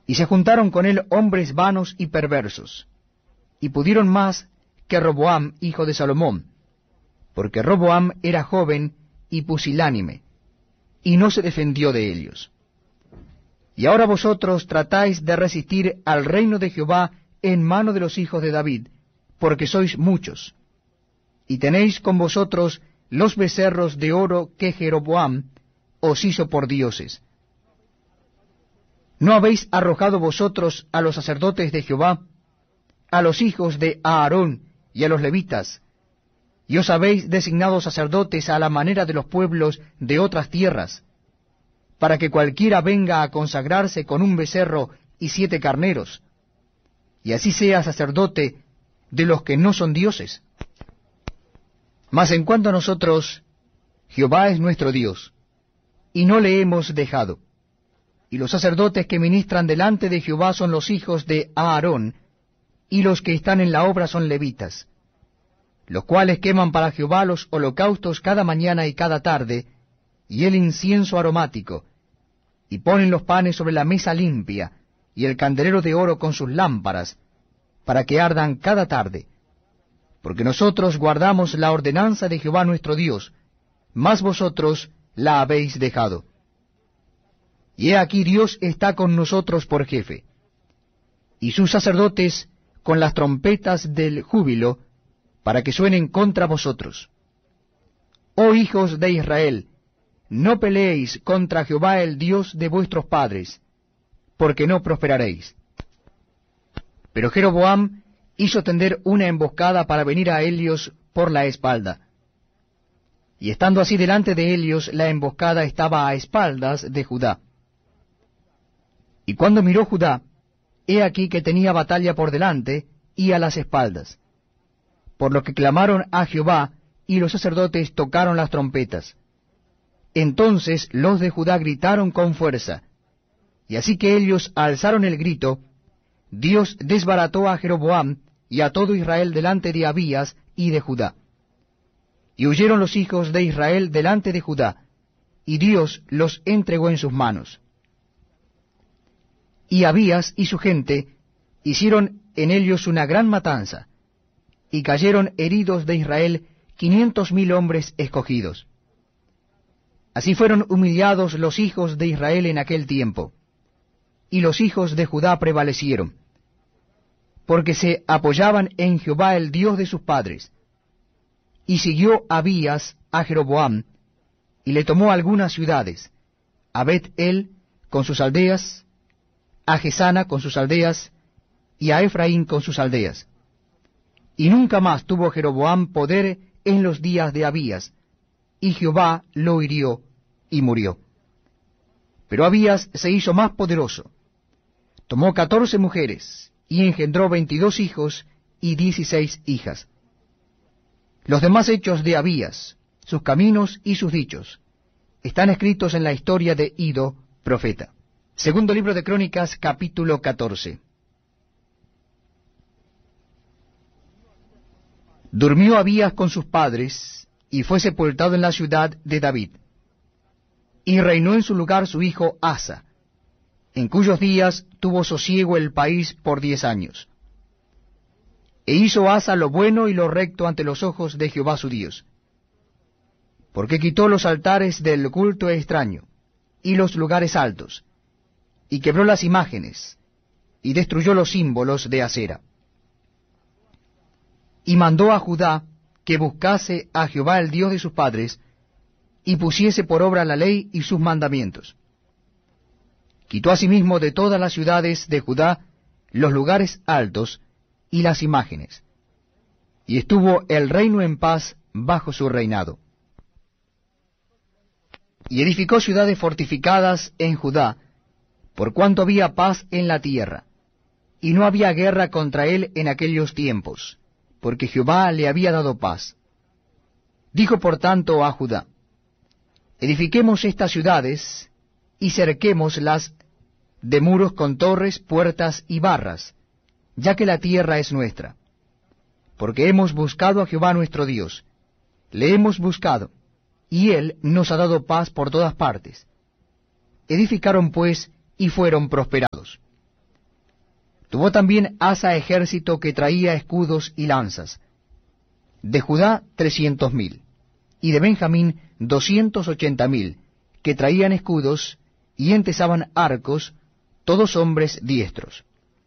Y se juntaron con él hombres vanos y perversos, y pudieron más que Roboam, hijo de Salomón, porque Roboam era joven y pusilánime, y no se defendió de ellos. Y ahora vosotros tratáis de resistir al reino de Jehová en mano de los hijos de David, porque sois muchos, y tenéis con vosotros los becerros de oro que Jeroboam os hizo por dioses. ¿No habéis arrojado vosotros a los sacerdotes de Jehová, a los hijos de Aarón y a los levitas, y os habéis designado sacerdotes a la manera de los pueblos de otras tierras, para que cualquiera venga a consagrarse con un becerro y 7 carneros, y así sea sacerdote de los que no son dioses? Mas en cuanto a nosotros, Jehová es nuestro Dios, y no le hemos dejado. Y los sacerdotes que ministran delante de Jehová son los hijos de Aarón, y los que están en la obra son levitas, los cuales queman para Jehová los holocaustos cada mañana y cada tarde, y el incienso aromático, y ponen los panes sobre la mesa limpia, y el candelero de oro con sus lámparas, para que ardan cada tarde. Porque nosotros guardamos la ordenanza de Jehová nuestro Dios, mas vosotros la habéis dejado. Y he aquí Dios está con nosotros por jefe, y sus sacerdotes con las trompetas del júbilo, para que suenen contra vosotros. Oh hijos de Israel, no peleéis contra Jehová el Dios de vuestros padres, porque no prosperaréis. Pero Jeroboam hizo tender una emboscada para venir a Helios por la espalda. Y estando así delante de Helios, la emboscada estaba a espaldas de Judá. Y cuando miró Judá, he aquí que tenía batalla por delante y a las espaldas, por lo que clamaron a Jehová, y los sacerdotes tocaron las trompetas. Entonces los de Judá gritaron con fuerza, y así que ellos alzaron el grito, Dios desbarató a Jeroboam y a todo Israel delante de Abías y de Judá. Y huyeron los hijos de Israel delante de Judá, y Dios los entregó en sus manos. Y Abías y su gente hicieron en ellos una gran matanza, y cayeron heridos de Israel 500,000 hombres escogidos. Así fueron humillados los hijos de Israel en aquel tiempo, y los hijos de Judá prevalecieron, porque se apoyaban en Jehová el Dios de sus padres. Y siguió Abías a Jeroboam, y le tomó algunas ciudades, a Bet-el con sus aldeas, a Gesana con sus aldeas, y a Efraín con sus aldeas. Y nunca más tuvo Jeroboam poder en los días de Abías, y Jehová lo hirió y murió. Pero Abías se hizo más poderoso. Tomó 14 mujeres, y engendró 22 hijos y 16 hijas. Los demás hechos de Abías, sus caminos y sus dichos, están escritos en la historia de Ido, profeta. Segundo libro de Crónicas, capítulo 14. Durmió Abías con sus padres, y fue sepultado en la ciudad de David. Y reinó en su lugar su hijo Asa, en cuyos días tuvo sosiego el país por 10 años. E hizo Asa lo bueno y lo recto ante los ojos de Jehová su Dios, porque quitó los altares del culto extraño, y los lugares altos, y quebró las imágenes, y destruyó los símbolos de acera. Y mandó a Judá que buscase a Jehová el Dios de sus padres, y pusiese por obra la ley y sus mandamientos. Quitó asimismo de todas las ciudades de Judá los lugares altos y las imágenes, y estuvo el reino en paz bajo su reinado. Y edificó ciudades fortificadas en Judá, por cuanto había paz en la tierra, y no había guerra contra él en aquellos tiempos, porque Jehová le había dado paz. Dijo por tanto a Judá, edifiquemos estas ciudades, y cerquémoslas de muros con torres, puertas y barras, ya que la tierra es nuestra. Porque hemos buscado a Jehová nuestro Dios, le hemos buscado, y él nos ha dado paz por todas partes. Edificaron pues, y fueron prosperados. Tuvo también Asa ejército que traía escudos y lanzas. De Judá 300.000, y de Benjamín 280.000, que traían escudos y entesaban arcos, todos hombres diestros.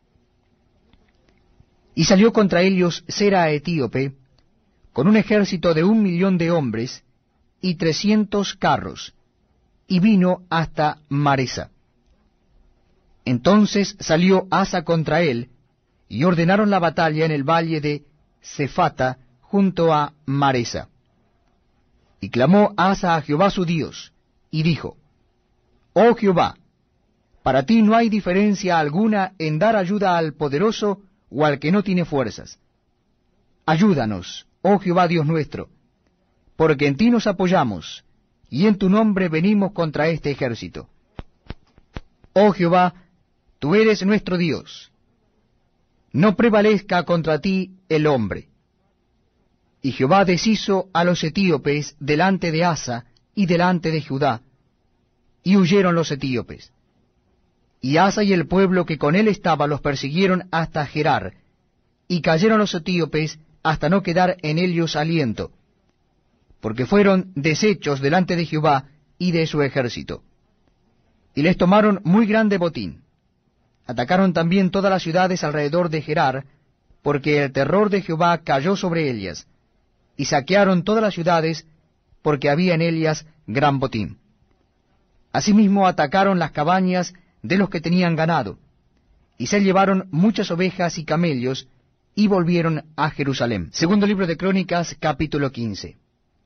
Y salió contra ellos Sera etíope, con un ejército de 1.000.000 de hombres, y 300 carros, y vino hasta Maresa. Entonces salió Asa contra él, y ordenaron la batalla en el valle de Cefata, junto a Maresa. Y clamó Asa a Jehová su Dios, y dijo, Oh Jehová, para ti no hay diferencia alguna en dar ayuda al poderoso o al que no tiene fuerzas. Ayúdanos, oh Jehová Dios nuestro, porque en ti nos apoyamos, y en tu nombre venimos contra este ejército. Oh Jehová, tú eres nuestro Dios. No prevalezca contra ti el hombre. Y Jehová deshizo a los etíopes delante de Asa y delante de Judá, y huyeron los etíopes. Y Asa y el pueblo que con él estaba los persiguieron hasta Gerar, y cayeron los etíopes hasta no quedar en ellos aliento, porque fueron deshechos delante de Jehová y de su ejército. Y les tomaron muy grande botín. Atacaron también todas las ciudades alrededor de Gerar, porque el terror de Jehová cayó sobre ellas, y saquearon todas las ciudades, porque había en ellas gran botín. Asimismo atacaron las cabañas de los que tenían ganado, y se llevaron muchas ovejas y camellos, y volvieron a Jerusalén. Segundo libro de Crónicas, capítulo 15.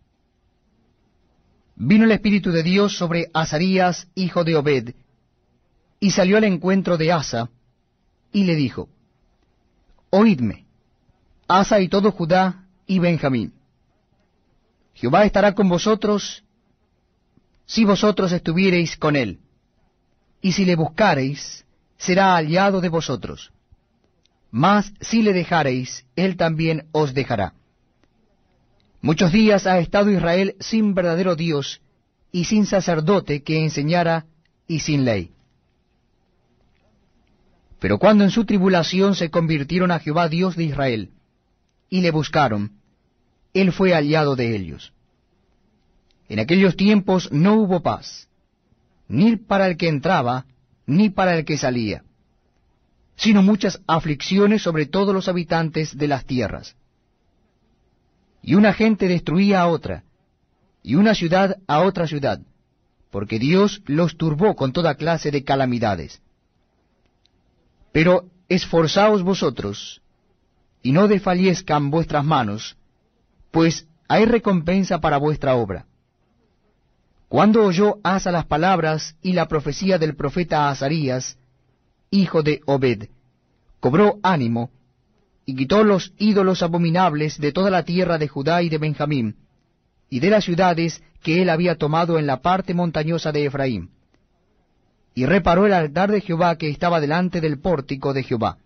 Vino el Espíritu de Dios sobre Azarías, hijo de Obed, y salió al encuentro de Asa, y le dijo, Oídme, Asa y todo Judá y Benjamín. Jehová estará con vosotros, si vosotros estuviereis con él, y si le buscareis, será aliado de vosotros. Mas si le dejareis, él también os dejará. Muchos días ha estado Israel sin verdadero Dios, y sin sacerdote que enseñara, y sin ley. Pero cuando en su tribulación se convirtieron a Jehová Dios de Israel, y le buscaron, él fue aliado de ellos. En aquellos tiempos no hubo paz, ni para el que entraba, ni para el que salía, sino muchas aflicciones sobre todos los habitantes de las tierras. Y una gente destruía a otra, y una ciudad a otra ciudad, porque Dios los turbó con toda clase de calamidades. Pero esforzaos vosotros, y no desfallezcan vuestras manos, pues hay recompensa para vuestra obra. Cuando oyó Asa las palabras y la profecía del profeta Azarías, hijo de Obed, cobró ánimo, y quitó los ídolos abominables de toda la tierra de Judá y de Benjamín, y de las ciudades que él había tomado en la parte montañosa de Efraín, y reparó el altar de Jehová que estaba delante del pórtico de Jehová.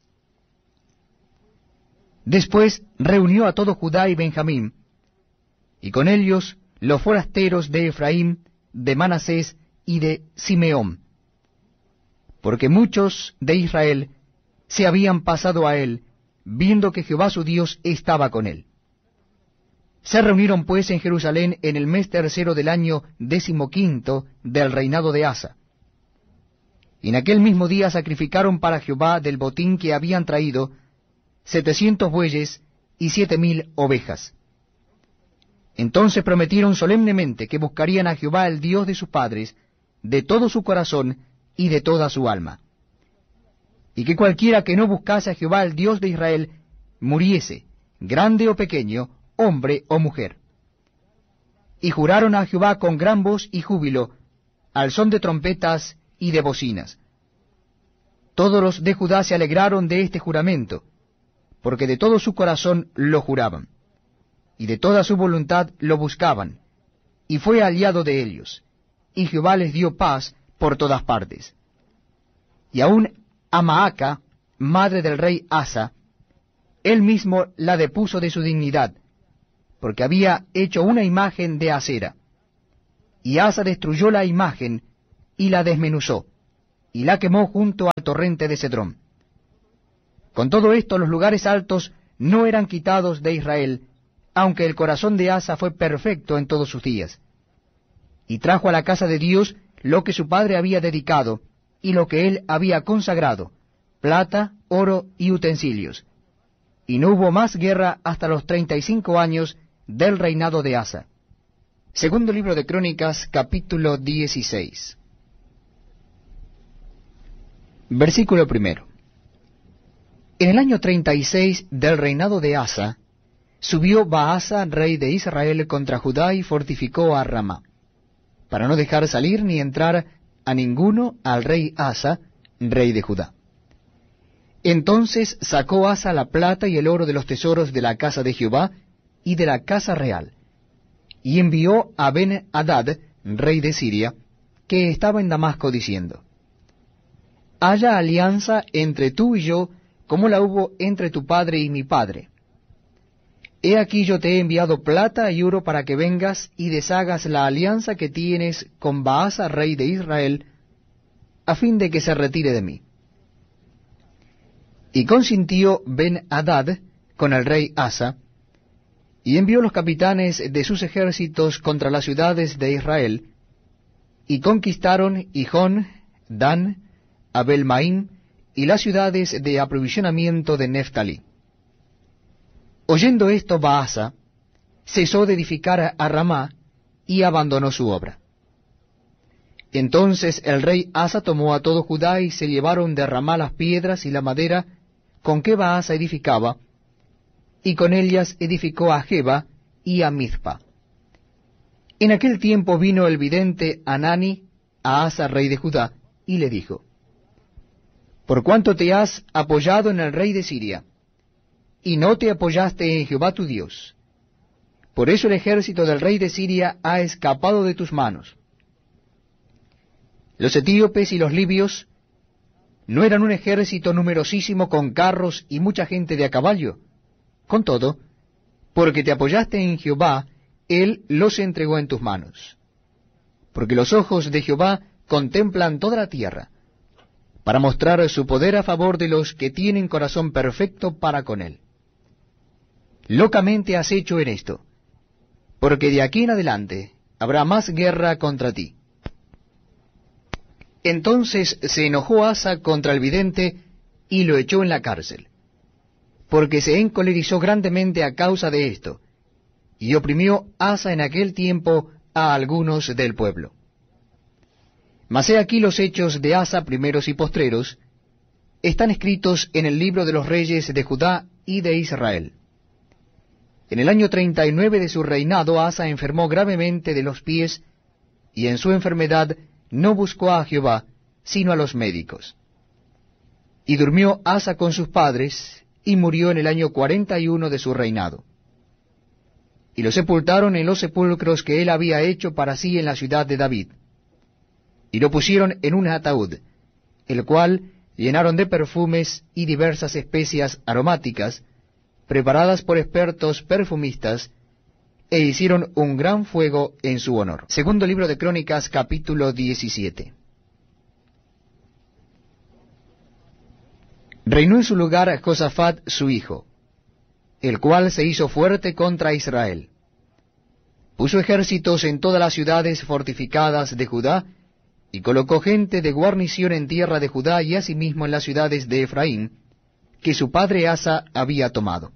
Después reunió a todo Judá y Benjamín, y con ellos los forasteros de Efraín, de Manasés y de Simeón, porque muchos de Israel se habían pasado a él, viendo que Jehová su Dios estaba con él. Se reunieron pues en Jerusalén en el mes tercero del año 15 del reinado de Asa. Y en aquel mismo día sacrificaron para Jehová del botín que habían traído 700 bueyes y 7.000 ovejas. Entonces prometieron solemnemente que buscarían a Jehová el Dios de sus padres, de todo su corazón y de toda su alma. Y que cualquiera que no buscase a Jehová el Dios de Israel, muriese, grande o pequeño, hombre o mujer. Y juraron a Jehová con gran voz y júbilo, al son de trompetas y de bocinas. Todos los de Judá se alegraron de este juramento, porque de todo su corazón lo juraban, y de toda su voluntad lo buscaban, y fue aliado de ellos, y Jehová les dio paz por todas partes. Y aun a Maaca, madre del rey Asa, él mismo la depuso de su dignidad, porque había hecho una imagen de acera. Y Asa destruyó la imagen, y la desmenuzó, y la quemó junto al torrente de Cedrón. Con todo esto, los lugares altos no eran quitados de Israel, aunque el corazón de Asa fue perfecto en todos sus días. Y trajo a la casa de Dios lo que su padre había dedicado, y lo que él había consagrado, plata, oro y utensilios. Y no hubo más guerra hasta los 35 años del reinado de Asa. Segundo libro de Crónicas, capítulo 16. Versículo 1. En el año 36 del reinado de Asa, subió Baasa, rey de Israel, contra Judá y fortificó a Ramá, para no dejar salir ni entrar a ninguno al rey Asa, rey de Judá. Entonces sacó Asa la plata y el oro de los tesoros de la casa de Jehová y de la casa real, y envió a Ben-Hadad, rey de Siria, que estaba en Damasco, diciendo: Haya alianza entre tú y yo, como la hubo entre tu padre y mi padre. He aquí yo te he enviado plata y oro para que vengas y deshagas la alianza que tienes con Baasa, rey de Israel, a fin de que se retire de mí. Y consintió Ben-Hadad con el rey Asa, y envió los capitanes de sus ejércitos contra las ciudades de Israel, y conquistaron Hijón, Dan, Abel-Maim, y las ciudades de aprovisionamiento de Neftalí. Oyendo esto, Baasa cesó de edificar a Ramá y abandonó su obra. Entonces el rey Asa tomó a todo Judá y se llevaron de Ramá las piedras y la madera con que Baasa edificaba, y con ellas edificó a Geba y a Mizpa. En aquel tiempo vino el vidente Hanani a Asa, rey de Judá, y le dijo: ¿Por cuánto te has apoyado en el rey de Siria, y no te apoyaste en Jehová tu Dios? Por eso el ejército del rey de Siria ha escapado de tus manos. Los etíopes y los libios no eran un ejército numerosísimo con carros y mucha gente de a caballo. Con todo, porque te apoyaste en Jehová, él los entregó en tus manos. Porque los ojos de Jehová contemplan toda la tierra, para mostrar su poder a favor de los que tienen corazón perfecto para con él. Locamente has hecho en esto, porque de aquí en adelante habrá más guerra contra ti. Entonces se enojó Asa contra el vidente y lo echó en la cárcel, porque se encolerizó grandemente a causa de esto, y oprimió Asa en aquel tiempo a algunos del pueblo. Mas he aquí los hechos de Asa, primeros y postreros, están escritos en el libro de los reyes de Judá y de Israel. En el año 39 de su reinado, Asa enfermó gravemente de los pies, y en su enfermedad no buscó a Jehová, sino a los médicos. Y durmió Asa con sus padres, y murió en el año 41 de su reinado. Y lo sepultaron en los sepulcros que él había hecho para sí en la ciudad de David. Y lo pusieron en un ataúd, el cual llenaron de perfumes y diversas especias aromáticas, preparadas por expertos perfumistas, e hicieron un gran fuego en su honor. Segundo libro de Crónicas, capítulo 17. Reinó en su lugar Josafat su hijo, el cual se hizo fuerte contra Israel. Puso ejércitos en todas las ciudades fortificadas de Judá, y colocó gente de guarnición en tierra de Judá y asimismo en las ciudades de Efraín, que su padre Asa había tomado.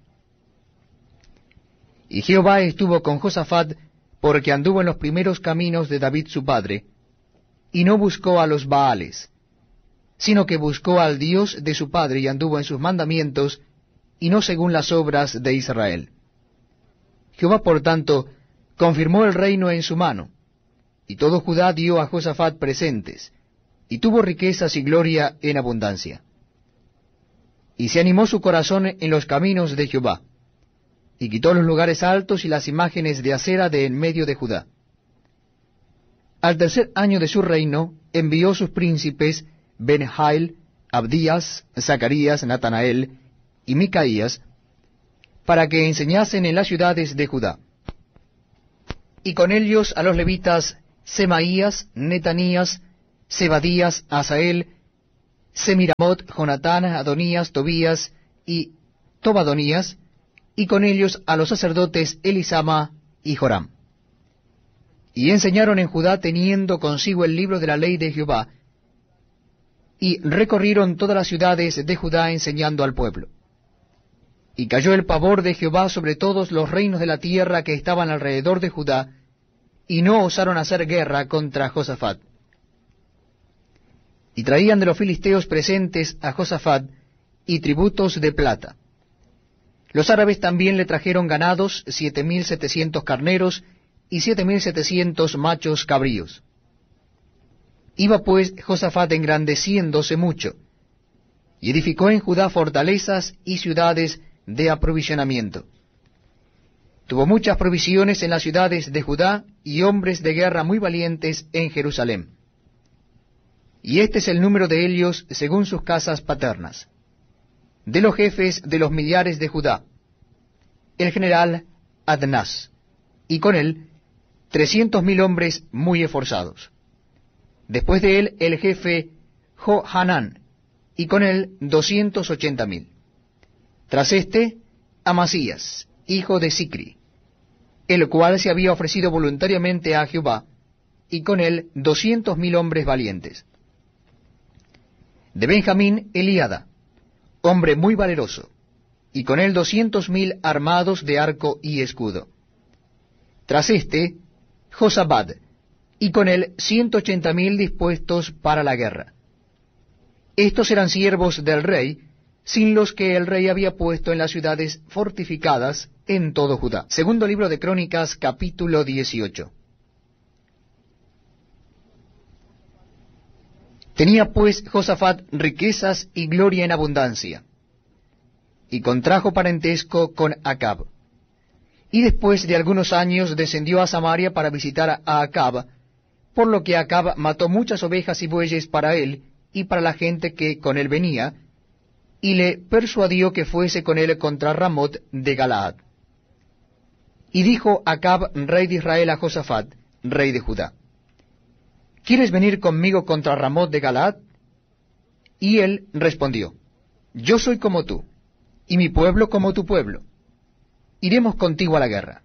Y Jehová estuvo con Josafat, porque anduvo en los primeros caminos de David su padre, y no buscó a los Baales, sino que buscó al Dios de su padre y anduvo en sus mandamientos, y no según las obras de Israel. Jehová, por tanto, confirmó el reino en su mano, y todo Judá dio a Josafat presentes, y tuvo riquezas y gloria en abundancia. Y se animó su corazón en los caminos de Jehová, y quitó los lugares altos y las imágenes de acera de en medio de Judá. Al tercer año de su reino, envió sus príncipes Ben-Hail, Abdías, Zacarías, Natanael y Micaías, para que enseñasen en las ciudades de Judá. Y con ellos a los levitas Semaías, Netanías, Zebadías, Asael, Semiramot, Jonatán, Adonías, Tobías, y Tobadonías, y con ellos a los sacerdotes Elisama y Joram. Y enseñaron en Judá teniendo consigo el libro de la ley de Jehová, y recorrieron todas las ciudades de Judá enseñando al pueblo. Y cayó el pavor de Jehová sobre todos los reinos de la tierra que estaban alrededor de Judá, y no osaron hacer guerra contra Josafat. Y traían de los filisteos presentes a Josafat y tributos de plata. Los árabes también le trajeron ganados, 7,700 carneros y 7,700 machos cabríos. Iba pues Josafat engrandeciéndose mucho, y edificó en Judá fortalezas y ciudades de aprovisionamiento. Tuvo muchas provisiones en las ciudades de Judá y hombres de guerra muy valientes en Jerusalén. Y este es el número de ellos según sus casas paternas. De los jefes de los millares de Judá, el general Adnás, y con él 300,000 hombres muy esforzados. Después de él el jefe Johanán, y con él 280,000. Tras este, Amasías, hijo de Sicri, el cual se había ofrecido voluntariamente a Jehová, y con él 200,000 hombres valientes. De Benjamín, Eliada, hombre muy valeroso, y con él 200,000 armados de arco y escudo. Tras este, Josabad, y con él 180,000 dispuestos para la guerra. Estos eran siervos del rey, sin los que el rey había puesto en las ciudades fortificadas en todo Judá. Segundo libro de Crónicas, capítulo 18. Tenía pues Josafat riquezas y gloria en abundancia, y contrajo parentesco con Acab. Y después de algunos años descendió a Samaria para visitar a Acab, por lo que Acab mató muchas ovejas y bueyes para él y para la gente que con él venía, y le persuadió que fuese con él contra Ramot de Galaad. Y dijo Acab, rey de Israel, a Josafat, rey de Judá: ¿Quieres venir conmigo contra Ramot de Galaad? Y él respondió: Yo soy como tú, y mi pueblo como tu pueblo. Iremos contigo a la guerra.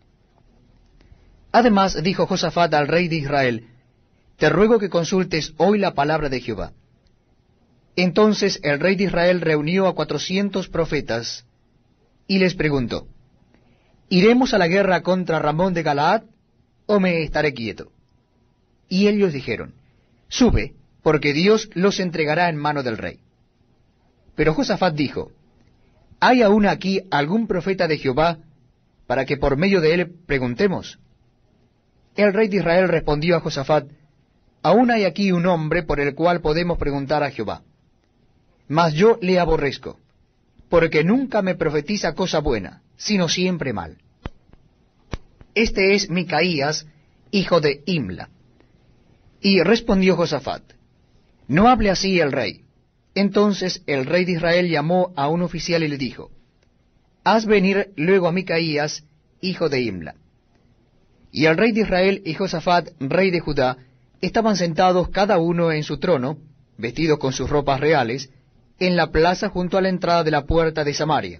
Además dijo Josafat al rey de Israel: Te ruego que consultes hoy la palabra de Jehová. Entonces el rey de Israel reunió a 400 profetas, y les preguntó: ¿Iremos a la guerra contra Ramón de Galaad, o me estaré quieto? Y ellos dijeron: Sube, porque Dios los entregará en mano del rey. Pero Josafat dijo: ¿Hay aún aquí algún profeta de Jehová, para que por medio de él preguntemos? El rey de Israel respondió a Josafat: Aún hay aquí un hombre por el cual podemos preguntar a Jehová. Mas yo le aborrezco, porque nunca me profetiza cosa buena, sino siempre mal. Este es Micaías, hijo de Imla. Y respondió Josafat: No hable así el rey. Entonces el rey de Israel llamó a un oficial y le dijo: Haz venir luego a Micaías, hijo de Imla. Y el rey de Israel y Josafat, rey de Judá, estaban sentados cada uno en su trono, vestidos con sus ropas reales, en la plaza junto a la entrada de la puerta de Samaria.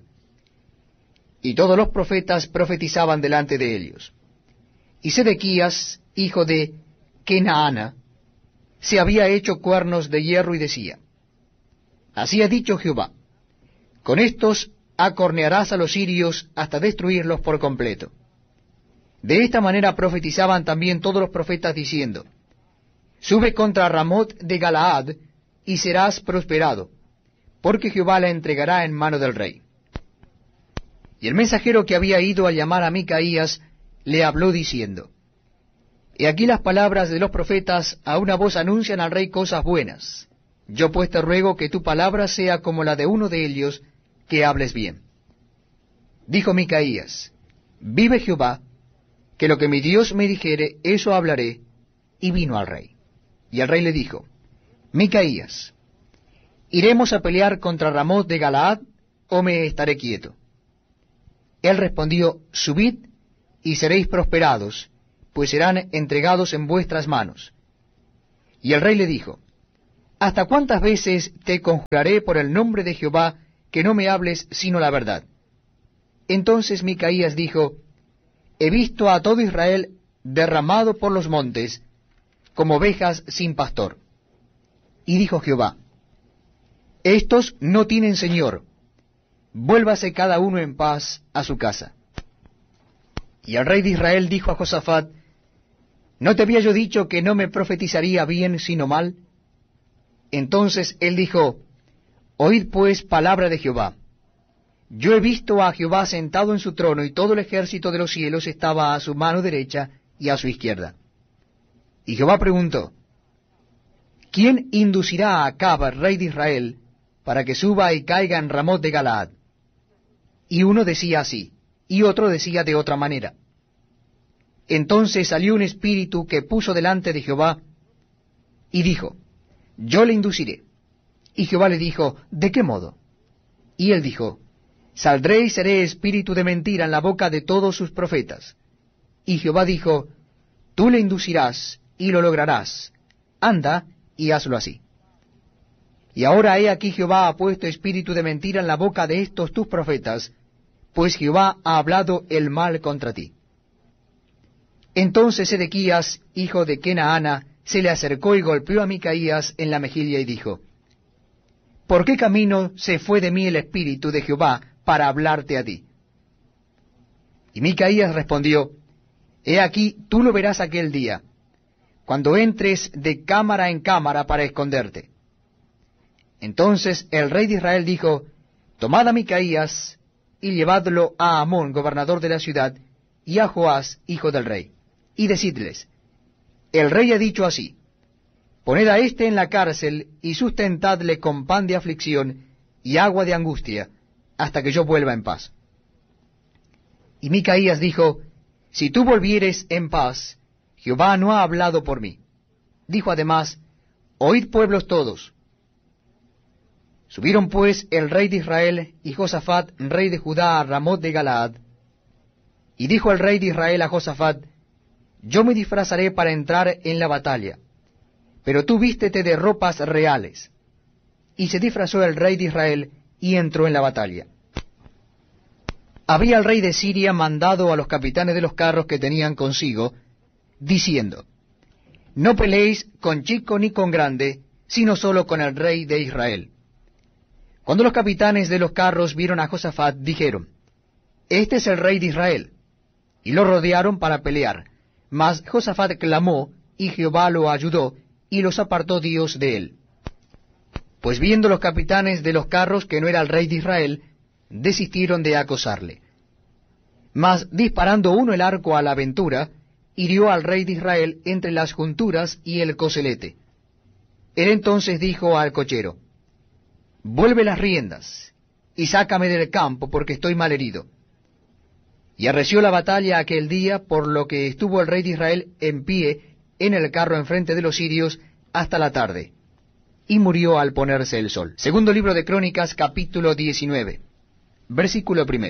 Y todos los profetas profetizaban delante de ellos. Y Sedequías, hijo de Kenaana, se había hecho cuernos de hierro y decía: Así ha dicho Jehová: Con estos acornearás a los sirios hasta destruirlos por completo. De esta manera profetizaban también todos los profetas diciendo: Sube contra Ramot de Galaad, y serás prosperado, porque Jehová la entregará en mano del rey. Y el mensajero que había ido a llamar a Micaías le habló diciendo: He aquí las palabras de los profetas a una voz anuncian al rey cosas buenas. Yo pues te ruego que tu palabra sea como la de uno de ellos, que hables bien. Dijo Micaías: Vive Jehová, que lo que mi Dios me dijere, eso hablaré. Y vino al rey. Y el rey le dijo: Micaías, ¿iremos a pelear contra Ramot de Galaad, o me estaré quieto? Él respondió: Subid, y seréis prosperados, pues serán entregados en vuestras manos. Y el rey le dijo: ¿Hasta cuántas veces te conjuraré por el nombre de Jehová que no me hables sino la verdad. Entonces Micaías dijo, he visto a todo Israel derramado por los montes, como ovejas sin pastor. Y dijo Jehová, estos no tienen señor, vuélvase cada uno en paz a su casa. Y el rey de Israel dijo a Josafat, ¿no te había yo dicho que no me profetizaría bien sino mal? Entonces él dijo, oíd pues palabra de Jehová. Yo he visto a Jehová sentado en su trono, y todo el ejército de los cielos estaba a su mano derecha y a su izquierda. Y Jehová preguntó, ¿quién inducirá a Acab, rey de Israel, para que suba y caiga en Ramot de Galaad? Y uno decía así, y otro decía de otra manera. Entonces salió un espíritu que puso delante de Jehová, y dijo, yo le induciré. Y Jehová le dijo, ¿de qué modo? Y él dijo, saldré y seré espíritu de mentira en la boca de todos sus profetas. Y Jehová dijo, tú le inducirás, y lo lograrás. Anda, y hazlo así. Y ahora he aquí Jehová ha puesto espíritu de mentira en la boca de estos tus profetas, pues Jehová ha hablado el mal contra ti. Entonces Sedequías, hijo de Kenaana, se le acercó y golpeó a Micaías en la mejilla y dijo, ¿por qué camino se fue de mí el espíritu de Jehová para hablarte a ti? Y Micaías respondió, he aquí, tú lo verás aquel día, cuando entres de cámara en cámara para esconderte. Entonces el rey de Israel dijo, tomad a Micaías y llevadlo a Amón, gobernador de la ciudad, y a Joás, hijo del rey, y decidles, el rey ha dicho así, poned a éste en la cárcel y sustentadle con pan de aflicción y agua de angustia, hasta que yo vuelva en paz. Y Micaías dijo, si tú volvieres en paz, Jehová no ha hablado por mí. Dijo además, oíd pueblos todos. Subieron pues el rey de Israel y Josafat, rey de Judá, a Ramot de Galaad. Y dijo el rey de Israel a Josafat, yo me disfrazaré para entrar en la batalla, pero tú vístete de ropas reales. Y se disfrazó el rey de Israel y entró en la batalla. Había el rey de Siria mandado a los capitanes de los carros que tenían consigo, diciendo, no peleéis con chico ni con grande, sino solo con el rey de Israel. Cuando los capitanes de los carros vieron a Josafat, dijeron, este es el rey de Israel, y lo rodearon para pelear. Mas Josafat clamó, y Jehová lo ayudó, y los apartó Dios de él. Pues viendo los capitanes de los carros que no era el rey de Israel, desistieron de acosarle. Mas disparando uno el arco a la aventura, hirió al rey de Israel entre las junturas y el coselete. Él entonces dijo al cochero, vuelve las riendas, y sácame del campo, porque estoy mal herido. Y arreció la batalla aquel día, por lo que estuvo el rey de Israel en pie en el carro enfrente de los sirios hasta la tarde, y murió al ponerse el sol. Segundo libro de Crónicas, capítulo 19, versículo 1.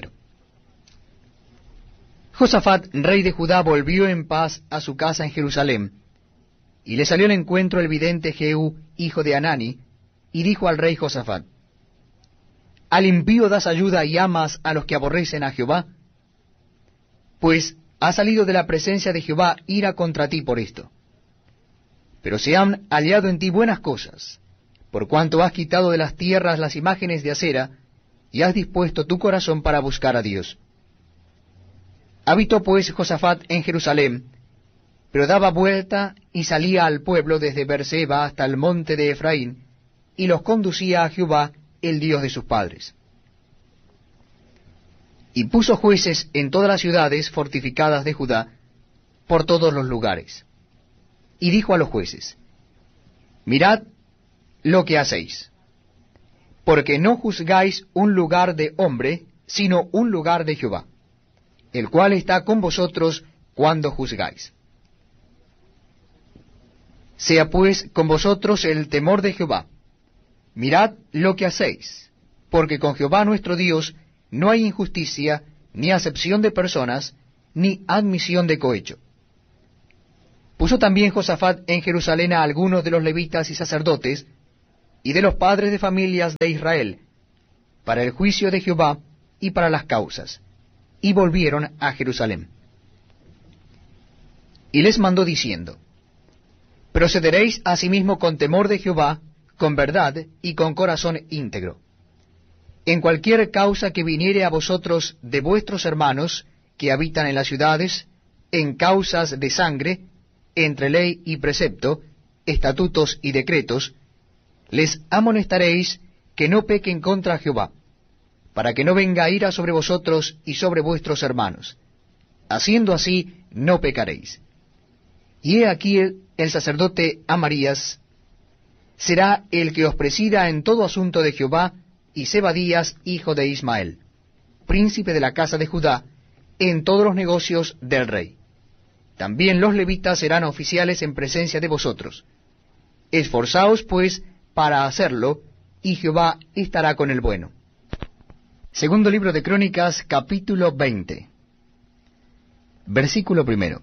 Josafat, rey de Judá, volvió en paz a su casa en Jerusalén, y le salió al encuentro el vidente Jehú, hijo de Hanani, y dijo al rey Josafat, ¿al impío das ayuda y amas a los que aborrecen a Jehová? Pues ha salido de la presencia de Jehová ira contra ti por esto. Pero se han hallado en ti buenas cosas, por cuanto has quitado de las tierras las imágenes de acera, y has dispuesto tu corazón para buscar a Dios. Habitó pues Josafat en Jerusalén, pero daba vuelta y salía al pueblo desde Beerseba hasta el monte de Efraín, y los conducía a Jehová, el Dios de sus padres. Y puso jueces en todas las ciudades fortificadas de Judá, por todos los lugares. Y dijo a los jueces, mirad lo que hacéis, porque no juzgáis un lugar de hombre, sino un lugar de Jehová, el cual está con vosotros cuando juzgáis. Sea pues con vosotros el temor de Jehová. Mirad lo que hacéis, porque con Jehová nuestro Dios no hay injusticia, ni acepción de personas, ni admisión de cohecho. Puso también Josafat en Jerusalén a algunos de los levitas y sacerdotes, y de los padres de familias de Israel, para el juicio de Jehová y para las causas, y volvieron a Jerusalén. Y les mandó diciendo, procederéis asimismo con temor de Jehová, con verdad y con corazón íntegro. En cualquier causa que viniere a vosotros de vuestros hermanos que habitan en las ciudades, en causas de sangre, entre ley y precepto, estatutos y decretos, les amonestaréis que no pequen contra Jehová, para que no venga ira sobre vosotros y sobre vuestros hermanos. Haciendo así, no pecaréis. Y he aquí el sacerdote Amarías será el que os presida en todo asunto de Jehová, y Zebadías, hijo de Ismael, príncipe de la casa de Judá, en todos los negocios del rey. También los levitas serán oficiales en presencia de vosotros. Esforzaos, pues, para hacerlo, y Jehová estará con el bueno. Segundo libro de Crónicas, capítulo 20. Versículo 1.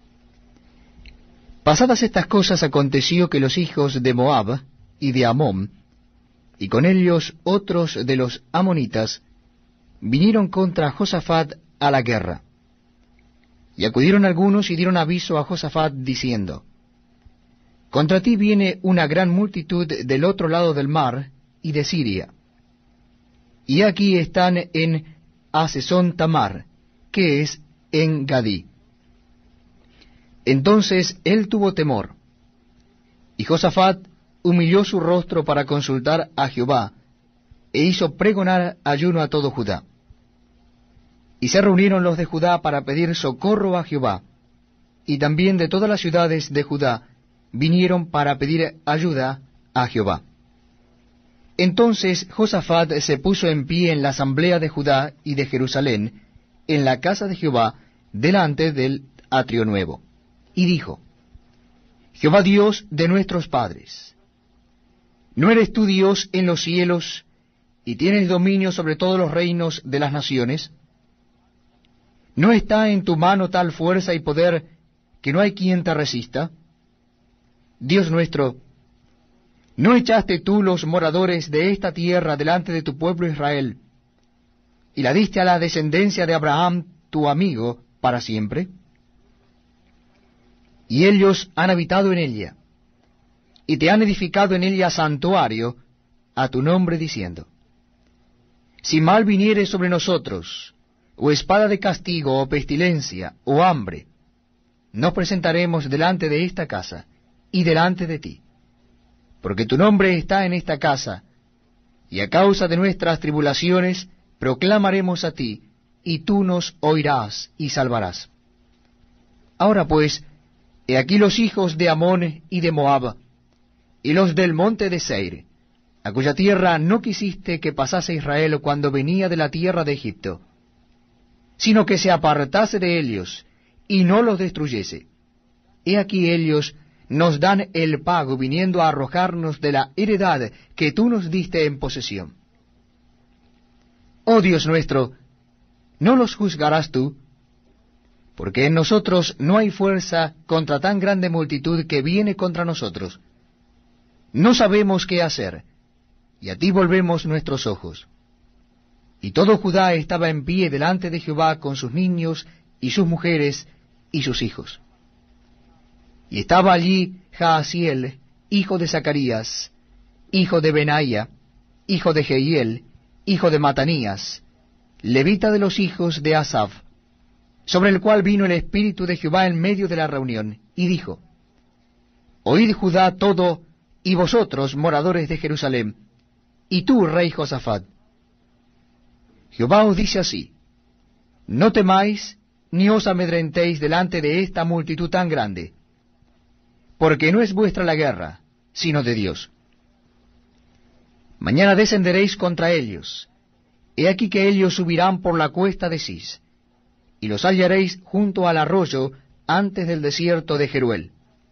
Pasadas estas cosas aconteció que los hijos de Moab y de Amón, y con ellos otros de los amonitas, vinieron contra Josafat a la guerra. Y acudieron algunos y dieron aviso a Josafat, diciendo, contra ti viene una gran multitud del otro lado del mar y de Siria. Y aquí están en Hasezón Tamar, que es en Gadí. Entonces él tuvo temor, y Josafat humilló su rostro para consultar a Jehová, e hizo pregonar ayuno a todo Judá. Y se reunieron los de Judá para pedir socorro a Jehová, y también de todas las ciudades de Judá vinieron para pedir ayuda a Jehová. Entonces Josafat se puso en pie en la asamblea de Judá y de Jerusalén, en la casa de Jehová, delante del atrio nuevo, y dijo, Jehová Dios de nuestros padres, ¿no eres tú Dios en los cielos, y tienes dominio sobre todos los reinos de las naciones? ¿No está en tu mano tal fuerza y poder que no hay quien te resista? Dios nuestro, ¿no echaste tú los moradores de esta tierra delante de tu pueblo Israel, y la diste a la descendencia de Abraham, tu amigo, para siempre? Y ellos han habitado en ella, y te han edificado en ella santuario a tu nombre, diciendo, si mal viniere sobre nosotros, o espada de castigo, o pestilencia, o hambre, nos presentaremos delante de esta casa, y delante de ti, porque tu nombre está en esta casa, y a causa de nuestras tribulaciones proclamaremos a ti, y tú nos oirás y salvarás. Ahora pues, he aquí los hijos de Amón y de Moab, y los del monte de Seir, a cuya tierra no quisiste que pasase Israel cuando venía de la tierra de Egipto, sino que se apartase de ellos, y no los destruyese. He aquí ellos nos dan el pago viniendo a arrojarnos de la heredad que tú nos diste en posesión. Oh Dios nuestro, ¿no los juzgarás tú? Porque en nosotros no hay fuerza contra tan grande multitud que viene contra nosotros. No sabemos qué hacer, y a ti volvemos nuestros ojos. Y todo Judá estaba en pie delante de Jehová con sus niños y sus mujeres y sus hijos. Y estaba allí Jaasiel, hijo de Zacarías, hijo de Benaía, hijo de Jehiel, hijo de Matanías, levita de los hijos de Asaf, sobre el cual vino el Espíritu de Jehová en medio de la reunión, y dijo, oíd Judá todo, y vosotros, moradores de Jerusalén, y tú, rey Josafat. Jehová os dice así, no temáis, ni os amedrentéis delante de esta multitud tan grande, porque no es vuestra la guerra, sino de Dios. Mañana descenderéis contra ellos. He aquí que ellos subirán por la cuesta de Cis, y los hallaréis junto al arroyo antes del desierto de Jeruel.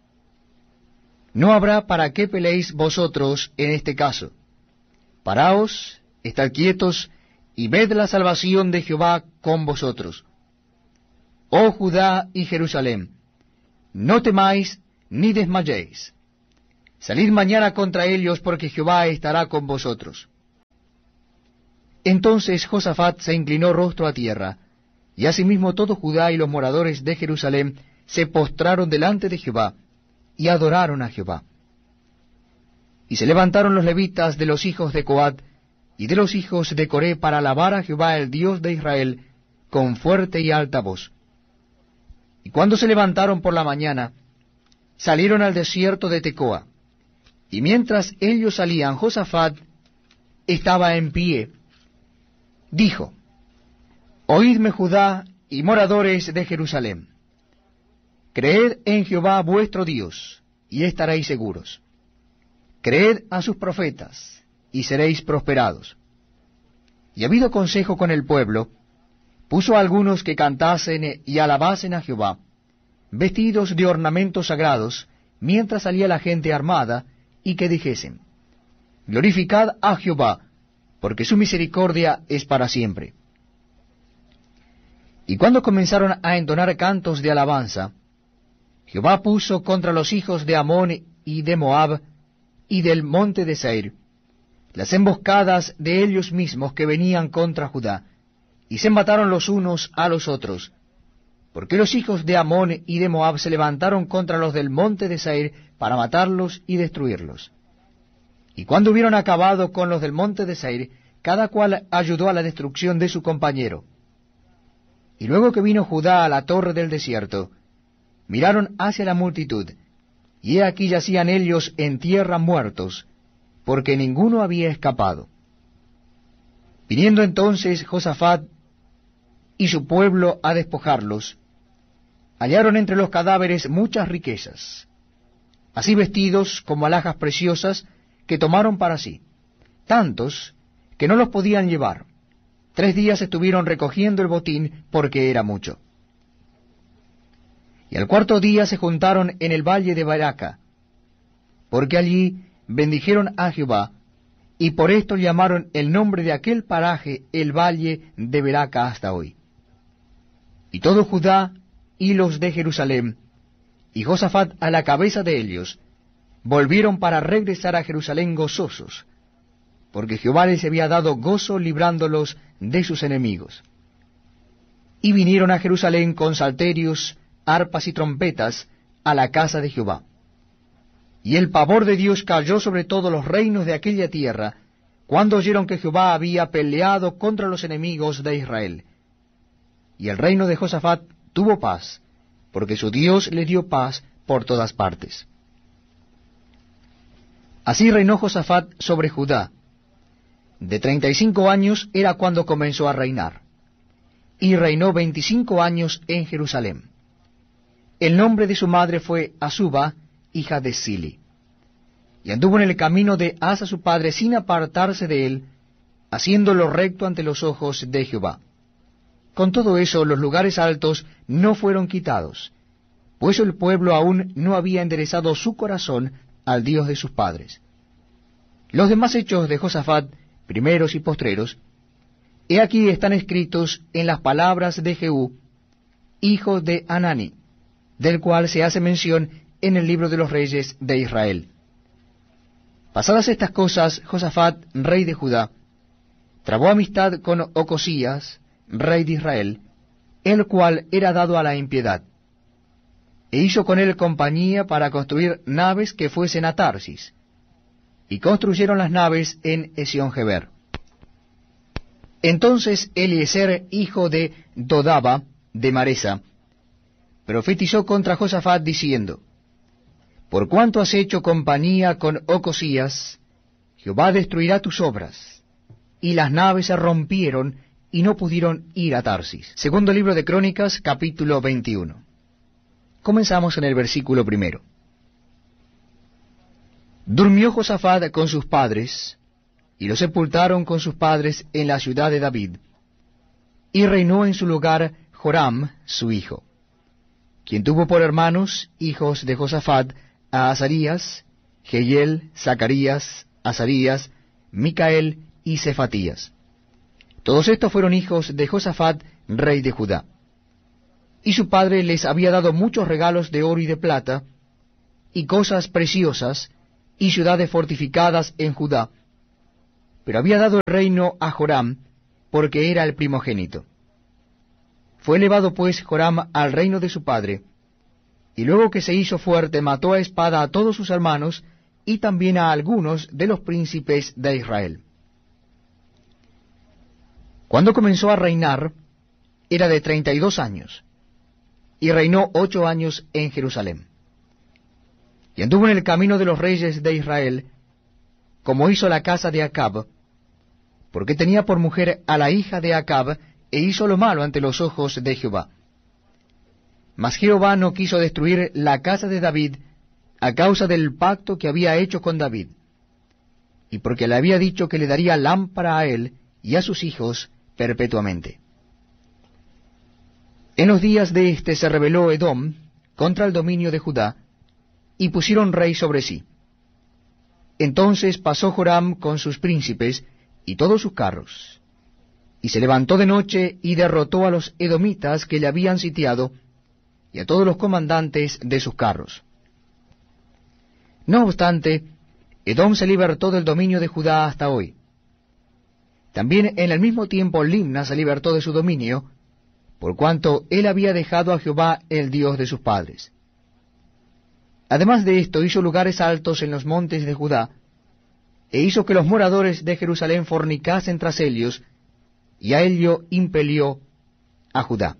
No habrá para qué peleéis vosotros en este caso. Paraos, estad quietos, y ved la salvación de Jehová con vosotros. Oh Judá y Jerusalén, no temáis ni desmayéis. Salid mañana contra ellos, porque Jehová estará con vosotros. Entonces Josafat se inclinó rostro a tierra, y asimismo todo Judá y los moradores de Jerusalén se postraron delante de Jehová, y adoraron a Jehová. Y se levantaron los levitas de los hijos de Coat y de los hijos de Coré para alabar a Jehová el Dios de Israel con fuerte y alta voz. Y cuando se levantaron por la mañana, salieron al desierto de Tecoa. Y mientras ellos salían, Josafat estaba en pie. Dijo: Oídme, Judá y moradores de Jerusalén. Creed en Jehová vuestro Dios, y estaréis seguros. Creed a sus profetas, y seréis prosperados. Y habido consejo con el pueblo, puso a algunos que cantasen y alabasen a Jehová, vestidos de ornamentos sagrados, mientras salía la gente armada, y que dijesen: Glorificad a Jehová, porque su misericordia es para siempre. Y cuando comenzaron a entonar cantos de alabanza, Jehová puso contra los hijos de Amón y de Moab y del monte de Seir las emboscadas de ellos mismos que venían contra Judá, y se mataron los unos a los otros, porque los hijos de Amón y de Moab se levantaron contra los del monte de Seir para matarlos y destruirlos. Y cuando hubieron acabado con los del monte de Seir, cada cual ayudó a la destrucción de su compañero. Y luego que vino Judá a la torre del desierto, miraron hacia la multitud, y he aquí yacían ellos en tierra muertos, porque ninguno había escapado. Viniendo entonces Josafat y su pueblo a despojarlos, hallaron entre los cadáveres muchas riquezas, así vestidos como alhajas preciosas que tomaron para sí, tantos que no los podían llevar. 3 días estuvieron recogiendo el botín porque era mucho. Y al 4.º día se juntaron en el valle de Baraca, porque allí bendijeron a Jehová, y por esto llamaron el nombre de aquel paraje el valle de Baraca hasta hoy. Y todo Judá y los de Jerusalén, y Josafat a la cabeza de ellos, volvieron para regresar a Jerusalén gozosos, porque Jehová les había dado gozo librándolos de sus enemigos. Y vinieron a Jerusalén con salterios, arpas y trompetas a la casa de Jehová. Y el pavor de Dios cayó sobre todos los reinos de aquella tierra, cuando oyeron que Jehová había peleado contra los enemigos de Israel. Y el reino de Josafat tuvo paz, porque su Dios le dio paz por todas partes. Así reinó Josafat sobre Judá. De 35 años era cuando comenzó a reinar, y reinó 25 años en Jerusalén. El nombre de su madre fue Azuba, hija de Sili. Y anduvo en el camino de Asa su padre sin apartarse de él, haciendo lo recto ante los ojos de Jehová. Con todo eso los lugares altos no fueron quitados, pues el pueblo aún no había enderezado su corazón al Dios de sus padres. Los demás hechos de Josafat, primeros y postreros, he aquí están escritos en las palabras de Jehú, hijo de Hanani, del cual se hace mención en el libro de los reyes de Israel. Pasadas estas cosas, Josafat, rey de Judá, trabó amistad con Ocosías, rey de Israel, el cual era dado a la impiedad, e hizo con él compañía para construir naves que fuesen a Tarsis, y construyeron las naves en Esión-Geber. Entonces Eliezer, hijo de Dodaba, de Maresa, profetizó contra Josafat diciendo: Por cuanto has hecho compañía con Ocosías, Jehová destruirá tus obras. Y las naves se rompieron y no pudieron ir a Tarsis. Segundo libro de Crónicas, capítulo 21. Comenzamos en el versículo 1. Durmió Josafat con sus padres, y lo sepultaron con sus padres en la ciudad de David, y reinó en su lugar Joram, su hijo, quien tuvo por hermanos, hijos de Josafat, a Azarías, Jehiel, Zacarías, Azarías, Micael y Cefatías. Todos estos fueron hijos de Josafat, rey de Judá. Y su padre les había dado muchos regalos de oro y de plata, y cosas preciosas, y ciudades fortificadas en Judá. Pero había dado el reino a Joram, porque era el primogénito. Fue elevado pues Joram al reino de su padre, y luego que se hizo fuerte mató a espada a todos sus hermanos, y también a algunos de los príncipes de Israel. Cuando comenzó a reinar, era de 32 años, y reinó 8 años en Jerusalén. Y anduvo en el camino de los reyes de Israel, como hizo la casa de Acab, porque tenía por mujer a la hija de Acab, e hizo lo malo ante los ojos de Jehová. Mas Jehová no quiso destruir la casa de David a causa del pacto que había hecho con David, y porque le había dicho que le daría lámpara a él y a sus hijos perpetuamente. En los días de éste se rebeló Edom contra el dominio de Judá, y pusieron rey sobre sí. Entonces pasó Joram con sus príncipes y todos sus carros, y se levantó de noche y derrotó a los edomitas que le habían sitiado, y a todos los comandantes de sus carros. No obstante, Edom se libertó del dominio de Judá hasta hoy. También en el mismo tiempo Limna se libertó de su dominio, por cuanto él había dejado a Jehová el Dios de sus padres. Además de esto, hizo lugares altos en los montes de Judá, e hizo que los moradores de Jerusalén fornicasen tras ellos, y a ello impelió a Judá.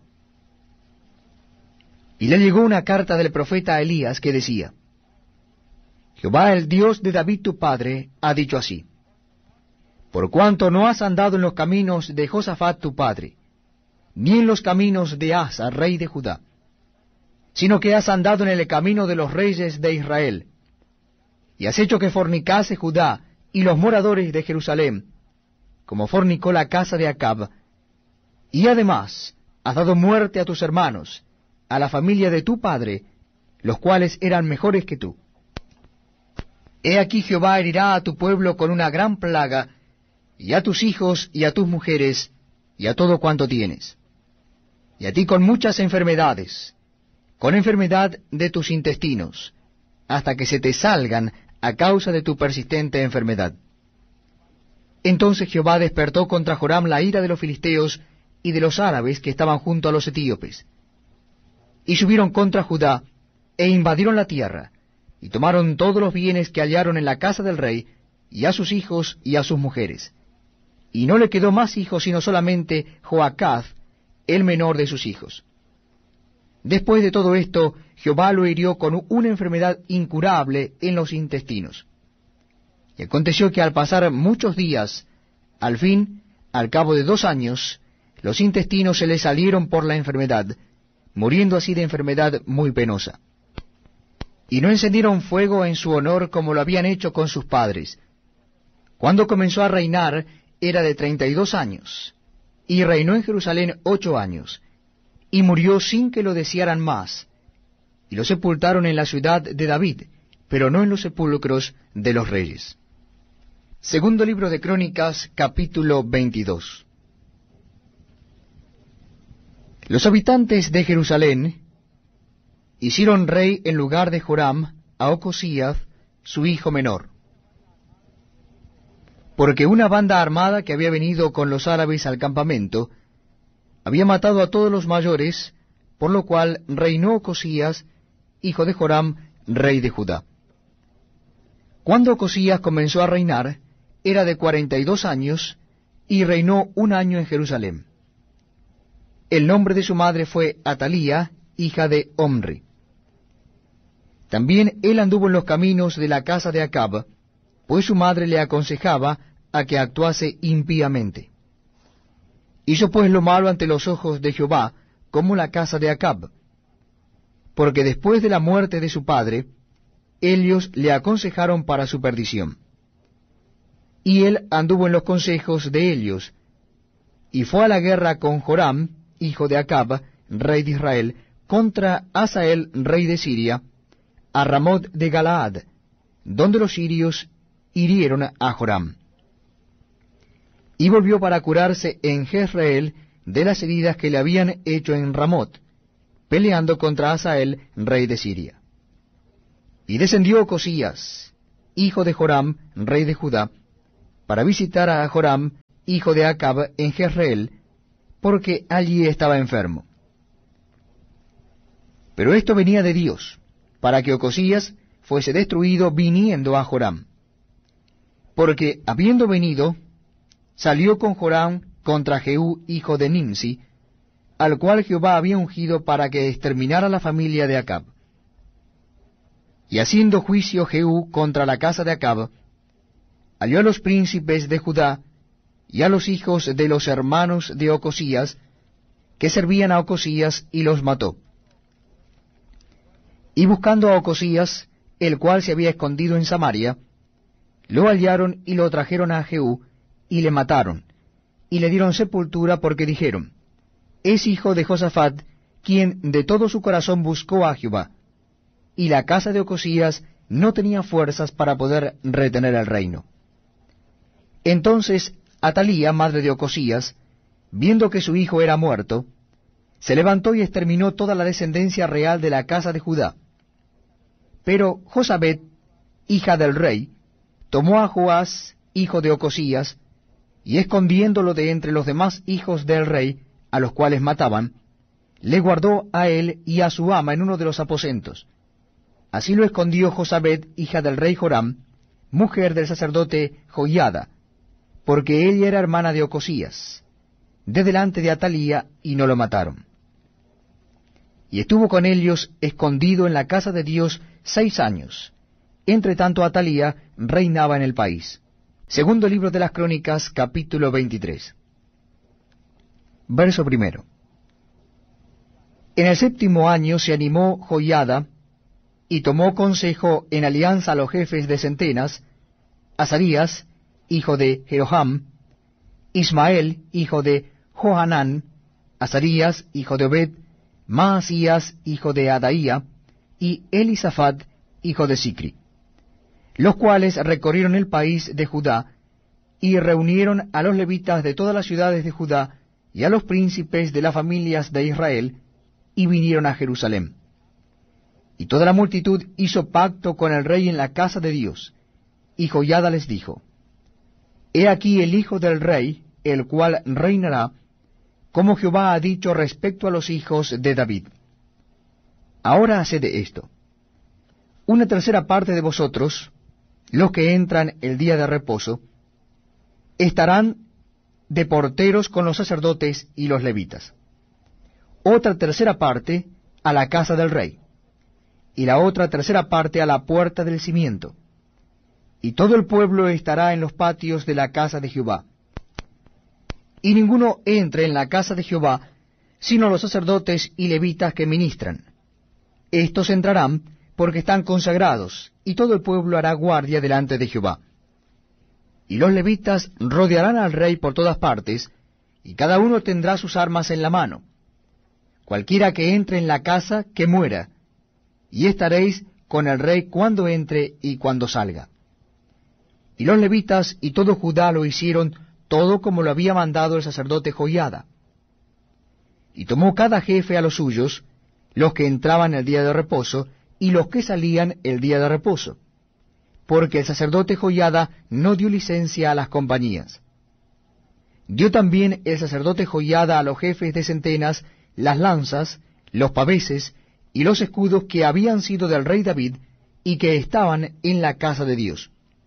Y le llegó una carta del profeta Elías que decía: Jehová, el Dios de David tu padre, ha dicho así: por cuanto no has andado en los caminos de Josafat tu padre, ni en los caminos de Asa, rey de Judá, sino que has andado en el camino de los reyes de Israel, y has hecho que fornicase Judá y los moradores de Jerusalén, como fornicó la casa de Acab, y además has dado muerte a tus hermanos, a la familia de tu padre, los cuales eran mejores que tú. He aquí Jehová herirá a tu pueblo con una gran plaga, y a tus hijos y a tus mujeres, y a todo cuanto tienes, y a ti con muchas enfermedades, con enfermedad de tus intestinos, hasta que se te salgan a causa de tu persistente enfermedad. Entonces Jehová despertó contra Joram la ira de los filisteos y de los árabes que estaban junto a los etíopes, y subieron contra Judá, e invadieron la tierra, y tomaron todos los bienes que hallaron en la casa del rey, y a sus hijos y a sus mujeres. Y no le quedó más hijos sino solamente Joacaz, el menor de sus hijos. Después de todo esto, Jehová lo hirió con una enfermedad incurable en los intestinos. Y aconteció que al pasar muchos días, al fin, al cabo de 2 años, los intestinos se le salieron por la enfermedad, muriendo así de enfermedad muy penosa. Y no encendieron fuego en su honor como lo habían hecho con sus padres. Cuando comenzó a reinar, era de 32 años, y reinó en Jerusalén 8 años, y murió sin que lo desearan más, y lo sepultaron en la ciudad de David, pero no en los sepulcros de los reyes. Segundo libro de Crónicas, capítulo 22. Los habitantes de Jerusalén hicieron rey en lugar de Joram a Ocosías, su hijo menor, porque una banda armada que había venido con los árabes al campamento había matado a todos los mayores, por lo cual reinó Ocosías, hijo de Joram, rey de Judá. Cuando Ocosías comenzó a reinar, era de 42 años, y reinó 1 año en Jerusalén. El nombre de su madre fue Atalía, hija de Omri. También él anduvo en los caminos de la casa de Acab, pues su madre le aconsejaba a que actuase impíamente. Hizo pues lo malo ante los ojos de Jehová, como la casa de Acab, porque después de la muerte de su padre, ellos le aconsejaron para su perdición. Y él anduvo en los consejos de ellos, y fue a la guerra con Joram, hijo de Acab, rey de Israel, contra Hazael, rey de Siria, a Ramot de Galaad, donde los sirios hirieron a Joram. Y volvió para curarse en Jezreel de las heridas que le habían hecho en Ramot, peleando contra Hazael, rey de Siria. Y descendió Ocosías, hijo de Joram, rey de Judá, para visitar a Joram hijo de Acab, en Jezreel, porque allí estaba enfermo. Pero esto venía de Dios, para que Ocosías fuese destruido viniendo a Joram. Porque habiendo venido, salió con Joram contra Jehú, hijo de Nimsi, al cual Jehová había ungido para que exterminara la familia de Acab. Y haciendo juicio Jehú contra la casa de Acab, halló a los príncipes de Judá y a los hijos de los hermanos de Ocosías, que servían a Ocosías, y los mató. Y buscando a Ocosías, el cual se había escondido en Samaria, lo hallaron y lo trajeron a Jehú, y le mataron, y le dieron sepultura, porque dijeron, es hijo de Josafat, quien de todo su corazón buscó a Jehová, y la casa de Ocosías no tenía fuerzas para poder retener el reino. Entonces Atalía, madre de Ocosías, viendo que su hijo era muerto, se levantó y exterminó toda la descendencia real de la casa de Judá. Pero Josabet, hija del rey, tomó a Joás, hijo de Ocosías, y escondiéndolo de entre los demás hijos del rey, a los cuales mataban, le guardó a él y a su ama en uno de los aposentos. Así lo escondió Josabet, hija del rey Joram, mujer del sacerdote Joiada, porque ella era hermana de Ocosías, de delante de Atalía, y no lo mataron. Y estuvo con ellos escondido en la casa de Dios 6 años. Entre tanto Atalía reinaba en el país. Segundo libro de las Crónicas, capítulo 23. Verso 1. En el 7º año se animó Joiada, y tomó consejo en alianza a los jefes de centenas, Azarías, hijo de Jeroham, Ismael, hijo de Johanán, Azarías, hijo de Obed, Maasías, hijo de Adaía, y Elisafat, hijo de Sicri, los cuales recorrieron el país de Judá, y reunieron a los levitas de todas las ciudades de Judá, y a los príncipes de las familias de Israel, y vinieron a Jerusalén. Y toda la multitud hizo pacto con el rey en la casa de Dios, y Joiada les dijo, he aquí el hijo del rey, el cual reinará, como Jehová ha dicho respecto a los hijos de David. Ahora haced esto: una tercera parte de vosotros, los que entran el día de reposo, estarán de porteros con los sacerdotes y los levitas. Otra tercera parte a la casa del rey, y la otra tercera parte a la puerta del cimiento. Y todo el pueblo estará en los patios de la casa de Jehová. Y ninguno entre en la casa de Jehová, sino los sacerdotes y levitas que ministran. Estos entrarán porque están consagrados, y todo el pueblo hará guardia delante de Jehová. Y los levitas rodearán al rey por todas partes, y cada uno tendrá sus armas en la mano. Cualquiera que entre en la casa, que muera, y estaréis con el rey cuando entre y cuando salga. Y los levitas y todo Judá lo hicieron todo como lo había mandado el sacerdote Joiada. Y tomó cada jefe a los suyos, los que entraban el día de reposo, y los que salían el día de reposo, porque el sacerdote Joiada no dio licencia a las compañías. Dio también el sacerdote Joiada a los jefes de centenas las lanzas, los paveses y los escudos que habían sido del rey David y que estaban en la casa de Dios.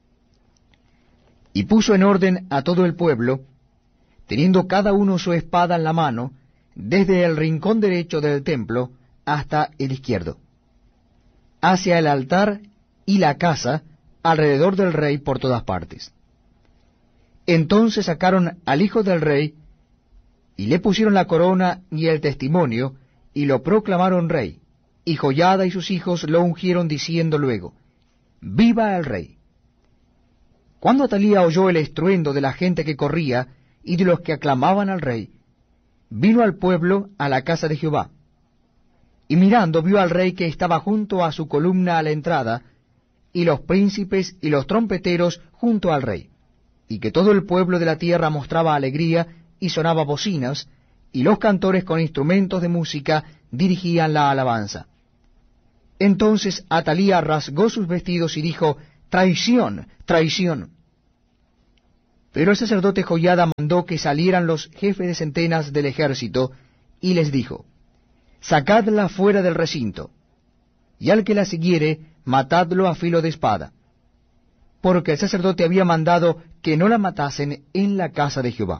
Y puso en orden a todo el pueblo, teniendo cada uno su espada en la mano, desde el rincón derecho del templo hasta el izquierdo, hacia el altar y la casa, alrededor del rey por todas partes. Entonces sacaron al hijo del rey, y le pusieron la corona y el testimonio, y lo proclamaron rey, y Joiada y sus hijos lo ungieron diciendo luego, ¡viva el rey! Cuando Atalía oyó el estruendo de la gente que corría, y de los que aclamaban al rey, vino al pueblo a la casa de Jehová. Y mirando vio al rey que estaba junto a su columna a la entrada, y los príncipes y los trompeteros junto al rey, y que todo el pueblo de la tierra mostraba alegría y sonaba bocinas, y los cantores con instrumentos de música dirigían la alabanza. Entonces Atalía rasgó sus vestidos y dijo, ¡traición, traición! Pero el sacerdote Joiada mandó que salieran los jefes de centenas del ejército, y les dijo, sacadla fuera del recinto, y al que la siguiere, matadlo a filo de espada, porque el sacerdote había mandado que no la matasen en la casa de Jehová.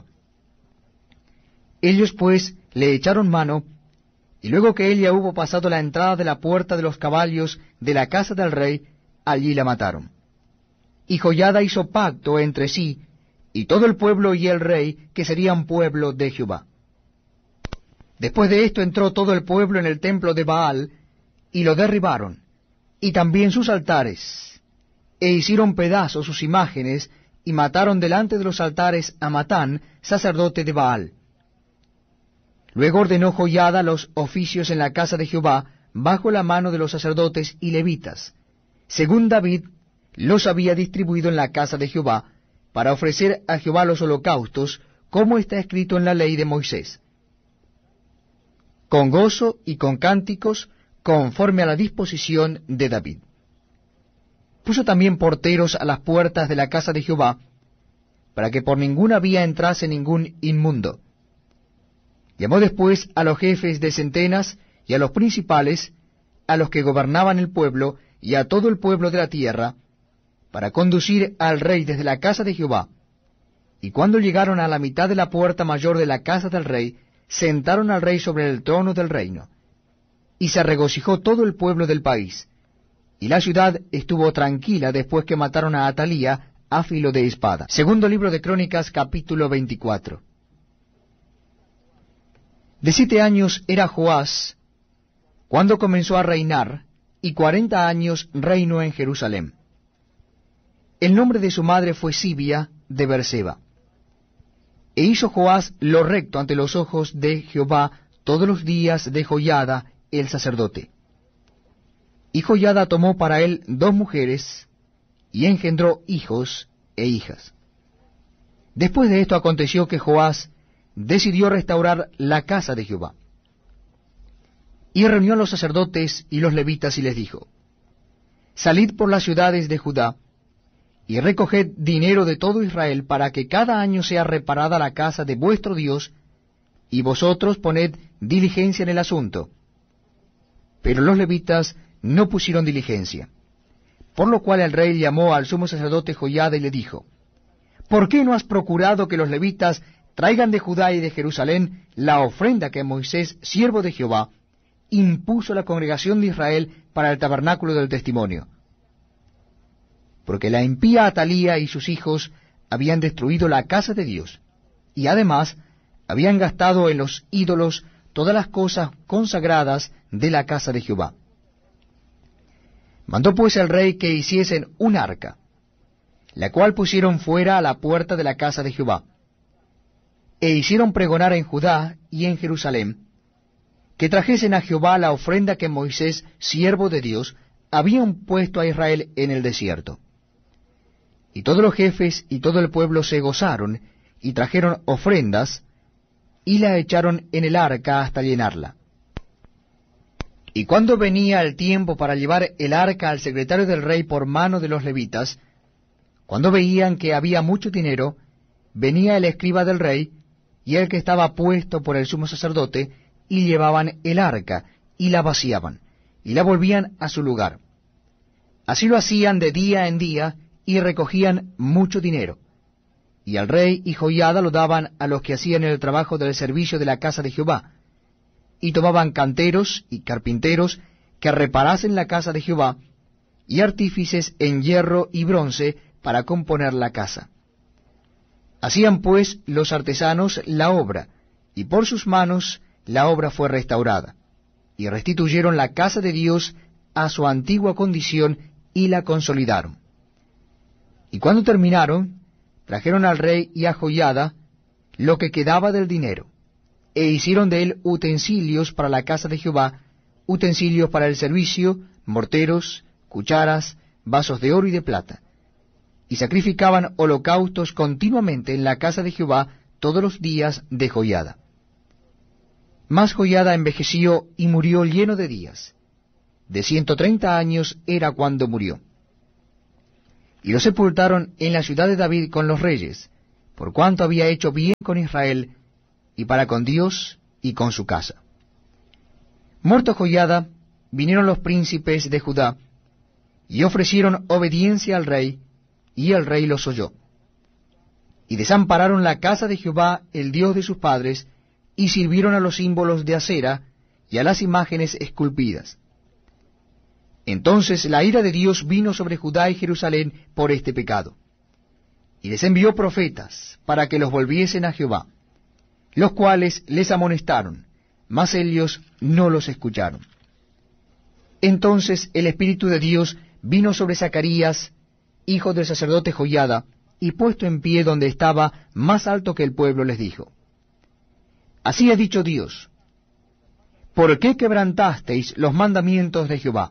Ellos pues le echaron mano, y luego que ella hubo pasado la entrada de la puerta de los caballos de la casa del rey, allí la mataron. Y Joiada hizo pacto entre sí, y todo el pueblo y el rey, que serían pueblo de Jehová. Después de esto entró todo el pueblo en el templo de Baal, y lo derribaron, y también sus altares, e hicieron pedazos sus imágenes, y mataron delante de los altares a Matán, sacerdote de Baal. Luego ordenó Joiada los oficios en la casa de Jehová, bajo la mano de los sacerdotes y levitas, según David los había distribuido en la casa de Jehová, para ofrecer a Jehová los holocaustos, como está escrito en la ley de Moisés, con gozo y con cánticos, conforme a la disposición de David. Puso también porteros a las puertas de la casa de Jehová, para que por ninguna vía entrase ningún inmundo. Llamó después a los jefes de centenas y a los principales, a los que gobernaban el pueblo y a todo el pueblo de la tierra, para conducir al rey desde la casa de Jehová. Y cuando llegaron a la mitad de la puerta mayor de la casa del rey, sentaron al rey sobre el trono del reino. Y se regocijó todo el pueblo del país. Y la ciudad estuvo tranquila después que mataron a Atalía a filo de espada. Segundo libro de Crónicas, capítulo 24. De 7 años era Joás cuando comenzó a reinar, y 40 años reinó en Jerusalén. El nombre de su madre fue Sibia de Berseba. E hizo Joás lo recto ante los ojos de Jehová todos los días de Joiada el sacerdote. Y Joiada tomó para él 2 mujeres, y engendró hijos e hijas. Después de esto aconteció que Joás decidió restaurar la casa de Jehová. Y reunió a los sacerdotes y los levitas y les dijo, salid por las ciudades de Judá, y recoged dinero de todo Israel, para que cada año sea reparada la casa de vuestro Dios, y vosotros poned diligencia en el asunto. Pero los levitas no pusieron diligencia. Por lo cual el rey llamó al sumo sacerdote Joiada y le dijo, ¿por qué no has procurado que los levitas traigan de Judá y de Jerusalén la ofrenda que Moisés, siervo de Jehová, impuso a la congregación de Israel para el tabernáculo del testimonio? Porque la impía Atalía y sus hijos habían destruido la casa de Dios, y además habían gastado en los ídolos todas las cosas consagradas de la casa de Jehová. Mandó pues el rey que hiciesen un arca, la cual pusieron fuera a la puerta de la casa de Jehová, e hicieron pregonar en Judá y en Jerusalén, que trajesen a Jehová la ofrenda que Moisés, siervo de Dios, habían puesto a Israel en el desierto. Y todos los jefes y todo el pueblo se gozaron, y trajeron ofrendas, y la echaron en el arca hasta llenarla. Y cuando venía el tiempo para llevar el arca al secretario del rey por mano de los levitas, cuando veían que había mucho dinero, venía el escriba del rey, y el que estaba puesto por el sumo sacerdote, y llevaban el arca, y la vaciaban, y la volvían a su lugar. Así lo hacían de día en día, y recogían mucho dinero. Y al rey y Joiada lo daban a los que hacían el trabajo del servicio de la casa de Jehová, y tomaban canteros y carpinteros que reparasen la casa de Jehová, y artífices en hierro y bronce para componer la casa. Hacían pues los artesanos la obra, y por sus manos la obra fue restaurada, y restituyeron la casa de Dios a su antigua condición y la consolidaron. Y cuando terminaron, trajeron al rey y a Joiada lo que quedaba del dinero, e hicieron de él utensilios para la casa de Jehová, utensilios para el servicio, morteros, cucharas, vasos de oro y de plata. Y sacrificaban holocaustos continuamente en la casa de Jehová todos los días de Joiada. Mas Joiada envejeció y murió lleno de días. De 130 años era cuando murió. Y lo sepultaron en la ciudad de David con los reyes, por cuanto había hecho bien con Israel, y para con Dios y con su casa. Muerto Joiada, vinieron los príncipes de Judá, y ofrecieron obediencia al rey, y el rey los oyó. Y desampararon la casa de Jehová, el Dios de sus padres, y sirvieron a los símbolos de acera y a las imágenes esculpidas. Entonces la ira de Dios vino sobre Judá y Jerusalén por este pecado, y les envió profetas para que los volviesen a Jehová, los cuales les amonestaron, mas ellos no los escucharon. Entonces el Espíritu de Dios vino sobre Zacarías, hijo del sacerdote Joiada, y puesto en pie donde estaba, más alto que el pueblo, les dijo: Así ha dicho Dios, ¿por qué quebrantasteis los mandamientos de Jehová?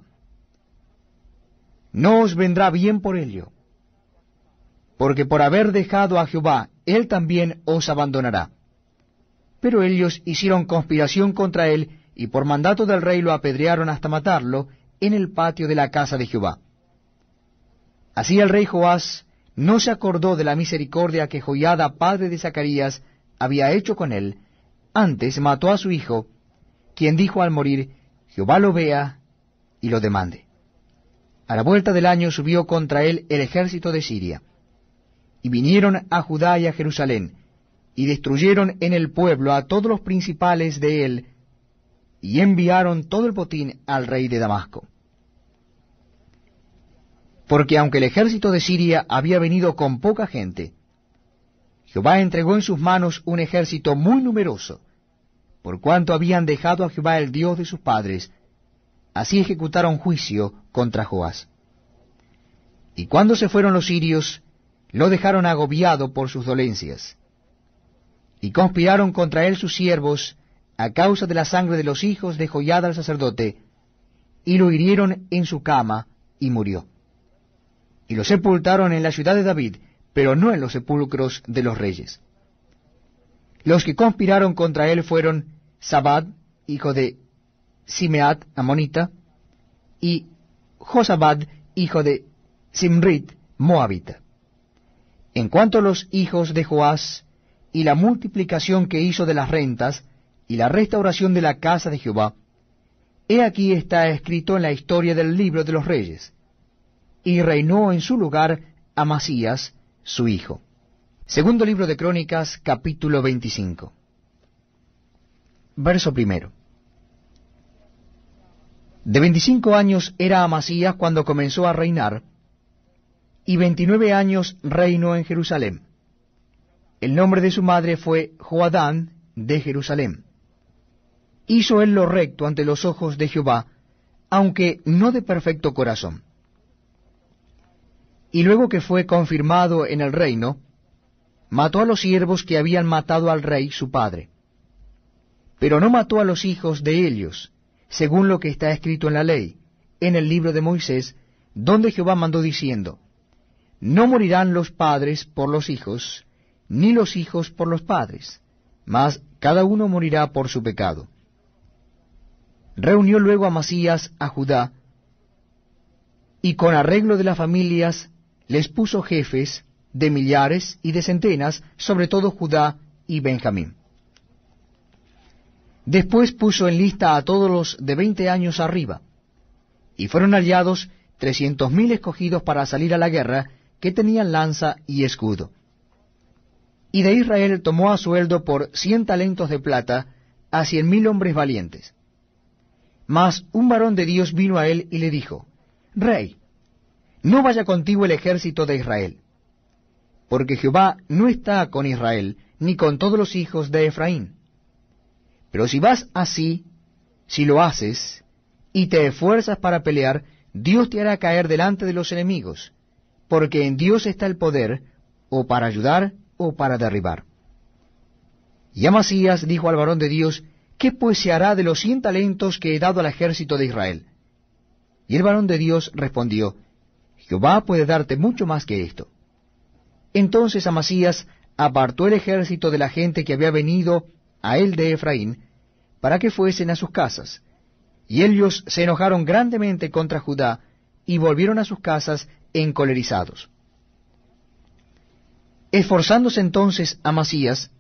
No os vendrá bien por ello, porque por haber dejado a Jehová, él también os abandonará. Pero ellos hicieron conspiración contra él, y por mandato del rey lo apedrearon hasta matarlo en el patio de la casa de Jehová. Así el rey Joás no se acordó de la misericordia que Joiada, padre de Zacarías, había hecho con él, antes mató a su hijo, quien dijo al morir: Jehová lo vea y lo demande. A la vuelta del año subió contra él el ejército de Siria, y vinieron a Judá y a Jerusalén, y destruyeron en el pueblo a todos los principales de él, y enviaron todo el botín al rey de Damasco. Porque aunque el ejército de Siria había venido con poca gente, Jehová entregó en sus manos un ejército muy numeroso, por cuanto habían dejado a Jehová el Dios de sus padres. Así ejecutaron juicio contra Joás. Y cuando se fueron los sirios, lo dejaron agobiado por sus dolencias. Y conspiraron contra él sus siervos, a causa de la sangre de los hijos de Joiada el sacerdote, y lo hirieron en su cama, y murió. Y lo sepultaron en la ciudad de David, pero no en los sepulcros de los reyes. Los que conspiraron contra él fueron Zabad, hijo de Simeat, amonita, y Josabad, hijo de Simrit, moabita. En cuanto a los hijos de Joás, y la multiplicación que hizo de las rentas, y la restauración de la casa de Jehová, he aquí está escrito en la historia del libro de los reyes. Y reinó en su lugar Amasías, su hijo. Segundo libro de Crónicas, capítulo 25. Verso 1. De 25 años era Amasías cuando comenzó a reinar, y 29 años reinó en Jerusalén. El nombre de su madre fue Joadán de Jerusalén. Hizo él lo recto ante los ojos de Jehová, aunque no de perfecto corazón. Y luego que fue confirmado en el reino, mató a los siervos que habían matado al rey su padre. Pero no mató a los hijos de ellos, según lo que está escrito en la ley, en el libro de Moisés, donde Jehová mandó diciendo: No morirán los padres por los hijos, ni los hijos por los padres, mas cada uno morirá por su pecado. Reunió luego Amasías a Judá, y con arreglo de las familias les puso jefes de millares y de centenas sobre todo Judá y Benjamín. Después puso en lista a todos los de 20 años arriba, y fueron hallados 300,000 escogidos para salir a la guerra, que tenían lanza y escudo. Y de Israel tomó a sueldo por 100 talentos de plata a 100,000 hombres valientes. Mas un varón de Dios vino a él y le dijo: Rey, no vaya contigo el ejército de Israel, porque Jehová no está con Israel, ni con todos los hijos de Efraín. Pero si vas así, si lo haces, y te esfuerzas para pelear, Dios te hará caer delante de los enemigos, porque en Dios está el poder, o para ayudar, o para derribar. Y Amasías dijo al varón de Dios: ¿Qué pues se hará de los 100 talentos que he dado al ejército de Israel? Y el varón de Dios respondió: Jehová puede darte mucho más que esto. Entonces Amasías apartó el ejército de la gente que había venido a él de Efraín, para que fuesen a sus casas. Y ellos se enojaron grandemente contra Judá, y volvieron a sus casas encolerizados. Esforzándose entonces Amasías